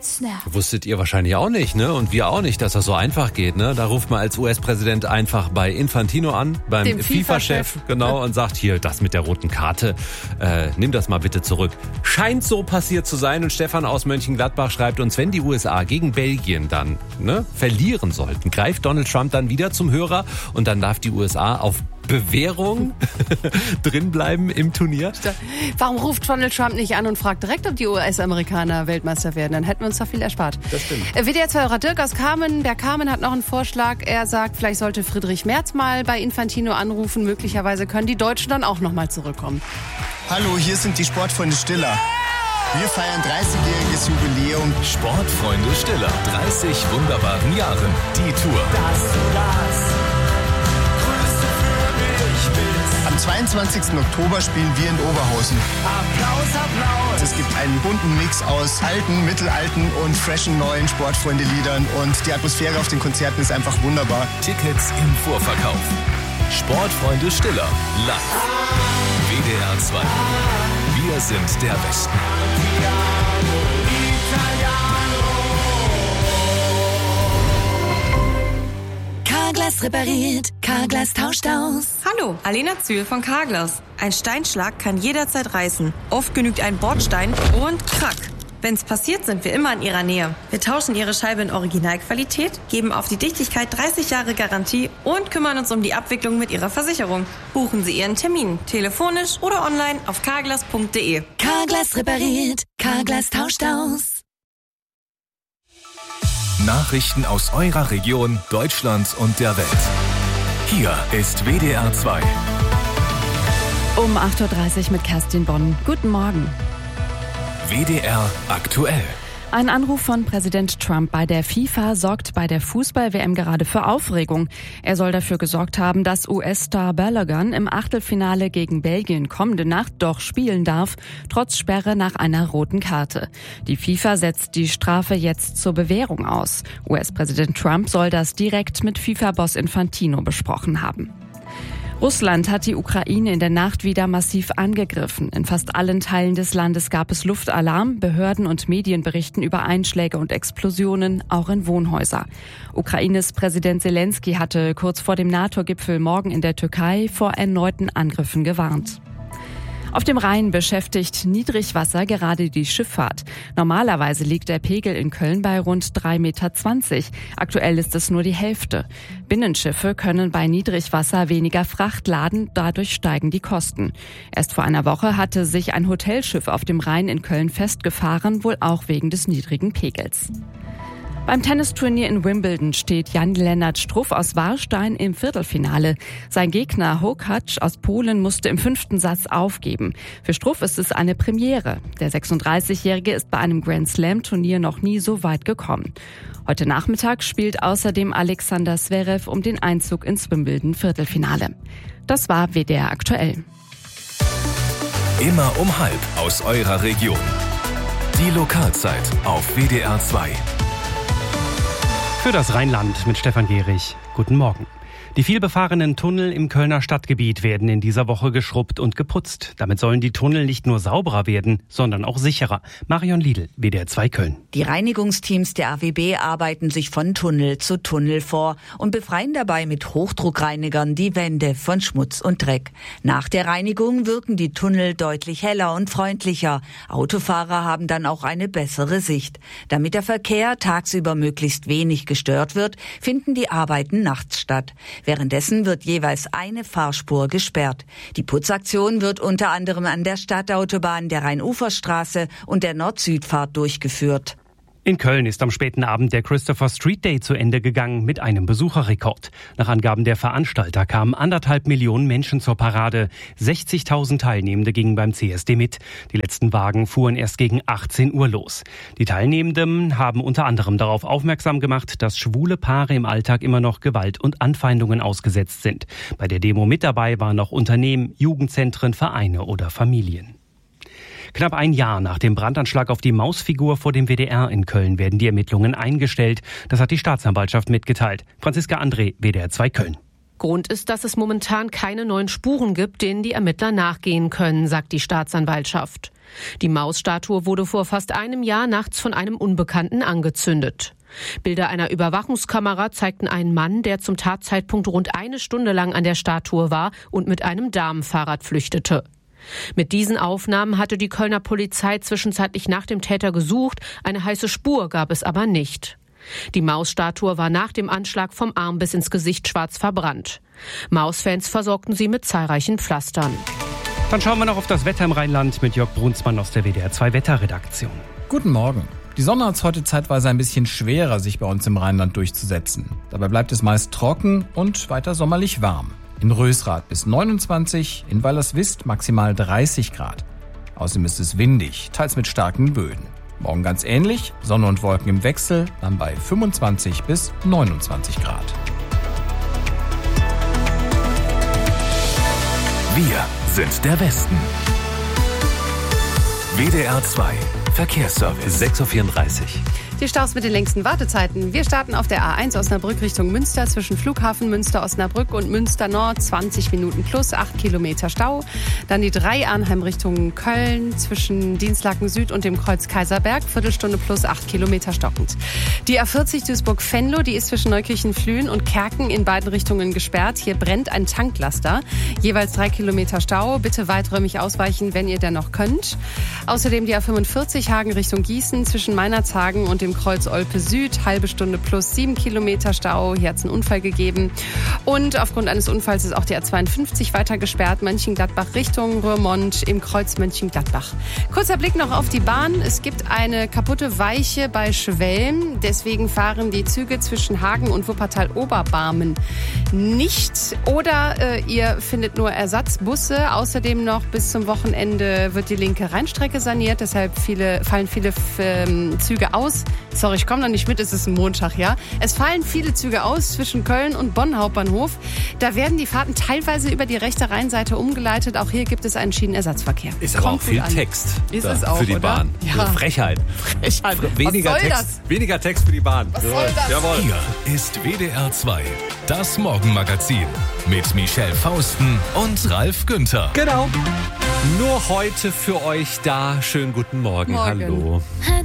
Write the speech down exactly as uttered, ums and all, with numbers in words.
It's now. Wusstet ihr wahrscheinlich auch nicht, ne? Und wir auch nicht, dass das so einfach geht, ne? Da ruft man als U S-Präsident einfach bei Infantino an, beim Dem FIFA-Chef, FIFA-Chef. genau, und sagt, hier, das mit der roten Karte, äh, nimm das mal bitte zurück. Scheint so passiert zu sein, und Stefan aus Mönchengladbach schreibt uns, wenn die U S A gegen Belgien dann, ne, verlieren sollten, greift Donald Trump dann wieder zum Hörer und dann darf die U S A auf Bewährung drinbleiben im Turnier. Warum ruft Donald Trump nicht an und fragt direkt, ob die U S-Amerikaner Weltmeister werden? Dann hätten wir uns da viel erspart. Das stimmt. W D R zwei-Hörer Dirk aus Kamen, der Kamen hat noch einen Vorschlag. Er sagt, vielleicht sollte Friedrich Merz mal bei Infantino anrufen. Möglicherweise können die Deutschen dann auch noch mal zurückkommen. Hallo, hier sind die Sportfreunde Stiller. Wir feiern dreißigjähriges Jubiläum. Sportfreunde Stiller, dreißig wunderbaren Jahren. Die Tour. Dass du das Größte für mich bist. Am zweiundzwanzigsten Oktober spielen wir in Oberhausen. Applaus, Applaus. Es gibt einen bunten Mix aus alten, mittelalten und freshen neuen Sportfreunde-Liedern. Und die Atmosphäre auf den Konzerten ist einfach wunderbar. Tickets im Vorverkauf. Sportfreunde Stiller, live. W D R zwei. Wir sind der Westen. Carglass repariert, Carglass tauscht aus. Hallo, Alena Zühl von Carglass. Ein Steinschlag kann jederzeit reißen. Oft genügt ein Bordstein und krack. Wenn's passiert, sind wir immer in Ihrer Nähe. Wir tauschen Ihre Scheibe in Originalqualität, geben auf die Dichtigkeit dreißig Jahre Garantie und kümmern uns um die Abwicklung mit Ihrer Versicherung. Buchen Sie Ihren Termin, telefonisch oder online auf carglass punkt de. Carglass repariert, Carglass tauscht aus. Nachrichten aus eurer Region, Deutschland und der Welt. Hier ist W D R zwei. Um acht Uhr dreißig mit Kerstin Bonn. Guten Morgen. W D R aktuell. Ein Anruf von Präsident Trump bei der FIFA sorgt bei der Fußball-W M gerade für Aufregung. Er soll dafür gesorgt haben, dass U S-Star Balogun im Achtelfinale gegen Belgien kommende Nacht doch spielen darf, trotz Sperre nach einer roten Karte. Die FIFA setzt die Strafe jetzt zur Bewährung aus. U S-Präsident Trump soll das direkt mit FIFA-Boss Infantino besprochen haben. Russland hat die Ukraine in der Nacht wieder massiv angegriffen. In fast allen Teilen des Landes gab es Luftalarm. Behörden und Medien berichten über Einschläge und Explosionen, auch in Wohnhäuser. Ukraines Präsident Zelensky hatte kurz vor dem NATO-Gipfel morgen in der Türkei vor erneuten Angriffen gewarnt. Auf dem Rhein beschäftigt Niedrigwasser gerade die Schifffahrt. Normalerweise liegt der Pegel in Köln bei rund drei Meter zwanzig. Aktuell ist es nur die Hälfte. Binnenschiffe können bei Niedrigwasser weniger Fracht laden, dadurch steigen die Kosten. Erst vor einer Woche hatte sich ein Hotelschiff auf dem Rhein in Köln festgefahren, wohl auch wegen des niedrigen Pegels. Beim Tennisturnier in Wimbledon steht Jan-Lennart Struff aus Warstein im Viertelfinale. Sein Gegner Hurkacz aus Polen musste im fünften Satz aufgeben. Für Struff ist es eine Premiere. Der sechsunddreißigjährige ist bei einem Grand-Slam-Turnier noch nie so weit gekommen. Heute Nachmittag spielt außerdem Alexander Zverev um den Einzug ins Wimbledon-Viertelfinale. Das war W D R aktuell. Immer um halb aus eurer Region. Die Lokalzeit auf W D R zwei. Für das Rheinland mit Stefan Gehrig. Guten Morgen. Die vielbefahrenen Tunnel im Kölner Stadtgebiet werden in dieser Woche geschrubbt und geputzt. Damit sollen die Tunnel nicht nur sauberer werden, sondern auch sicherer. Marion Liedl, W D R zwei Köln. Die Reinigungsteams der A W B arbeiten sich von Tunnel zu Tunnel vor und befreien dabei mit Hochdruckreinigern die Wände von Schmutz und Dreck. Nach der Reinigung wirken die Tunnel deutlich heller und freundlicher. Autofahrer haben dann auch eine bessere Sicht. Damit der Verkehr tagsüber möglichst wenig gestört wird, finden die Arbeiten nachts statt. Währenddessen wird jeweils eine Fahrspur gesperrt. Die Putzaktion wird unter anderem an der Stadtautobahn, der Rhein-Ufer-Straße und der Nord-Süd-Fahrt durchgeführt. In Köln ist am späten Abend der Christopher Street Day zu Ende gegangen mit einem Besucherrekord. Nach Angaben der Veranstalter kamen anderthalb Millionen Menschen zur Parade. sechzigtausend Teilnehmende gingen beim C S D mit. Die letzten Wagen fuhren erst gegen achtzehn Uhr los. Die Teilnehmenden haben unter anderem darauf aufmerksam gemacht, dass schwule Paare im Alltag immer noch Gewalt und Anfeindungen ausgesetzt sind. Bei der Demo mit dabei waren auch Unternehmen, Jugendzentren, Vereine oder Familien. Knapp ein Jahr nach dem Brandanschlag auf die Mausfigur vor dem W D R in Köln werden die Ermittlungen eingestellt. Das hat die Staatsanwaltschaft mitgeteilt. Franziska André, W D R zwei Köln. Grund ist, dass es momentan keine neuen Spuren gibt, denen die Ermittler nachgehen können, sagt die Staatsanwaltschaft. Die Mausstatue wurde vor fast einem Jahr nachts von einem Unbekannten angezündet. Bilder einer Überwachungskamera zeigten einen Mann, der zum Tatzeitpunkt rund eine Stunde lang an der Statue war und mit einem Damenfahrrad flüchtete. Mit diesen Aufnahmen hatte die Kölner Polizei zwischenzeitlich nach dem Täter gesucht, eine heiße Spur gab es aber nicht. Die Mausstatue war nach dem Anschlag vom Arm bis ins Gesicht schwarz verbrannt. Mausfans versorgten sie mit zahlreichen Pflastern. Dann schauen wir noch auf das Wetter im Rheinland mit Jörg Brunsmann aus der W D R zwei Wetterredaktion. Guten Morgen. Die Sonne hat es heute zeitweise ein bisschen schwerer, sich bei uns im Rheinland durchzusetzen. Dabei bleibt es meist trocken und weiter sommerlich warm. In Rösrath bis neunundzwanzig, in Weilerswist maximal dreißig Grad. Außerdem ist es windig, teils mit starken Böen. Morgen ganz ähnlich, Sonne und Wolken im Wechsel, dann bei fünfundzwanzig bis neunundzwanzig Grad. Wir sind der Westen. W D R zwei Verkehrsservice. sechs Uhr vierunddreißig. Die Staus mit den längsten Wartezeiten. Wir starten auf der A eins Osnabrück Richtung Münster zwischen Flughafen Münster-Osnabrück und Münster-Nord. zwanzig Minuten plus, acht Kilometer Stau. Dann die drei Arnheim Richtung Köln zwischen Dienstlaken Süd und dem Kreuz Kaiserberg. Viertelstunde plus, acht Kilometer stockend. Die A vierzig Duisburg-Venlo, die ist zwischen Neukirchen-Flühen und Kerken in beiden Richtungen gesperrt. Hier brennt ein Tanklaster. Jeweils drei Kilometer Stau. Bitte weiträumig ausweichen, wenn ihr denn noch könnt. Außerdem die A fünfundvierzig Hagen Richtung Gießen zwischen Meinerzhagen und dem Kreuz Olpe Süd, halbe Stunde plus sieben Kilometer Stau. Hier hat es einen Unfall gegeben. Und aufgrund eines Unfalls ist auch die A zweiundfünfzig weiter gesperrt. Mönchengladbach Richtung Röhrmond im Kreuz Mönchengladbach. Kurzer Blick noch auf die Bahn. Es gibt eine kaputte Weiche bei Schwelm. Deswegen fahren die Züge zwischen Hagen und Wuppertal-Oberbarmen nicht. Oder äh, ihr findet nur Ersatzbusse. Außerdem noch bis zum Wochenende wird die linke Rheinstrecke saniert. Deshalb viele, fallen viele ähm, Züge aus. Sorry, ich komme noch nicht mit, es ist ein Montag, ja. Es fallen viele Züge aus zwischen Köln und Bonn Hauptbahnhof. Da werden die Fahrten teilweise über die rechte Rheinseite umgeleitet. Auch hier gibt es einen Schienenersatzverkehr. Ist aber auch viel an. Text ist es auch, für die oder? Bahn. Ja. Frechheit. Frechheit. Weniger Was soll Text, das? weniger Text für die Bahn. Was soll das? Jawohl. Hier ist W D R zwei, das Morgenmagazin mit Michelle Fausten und Ralf Günther. Genau. Nur heute für euch da. Schönen guten Morgen. Morgen. Hallo.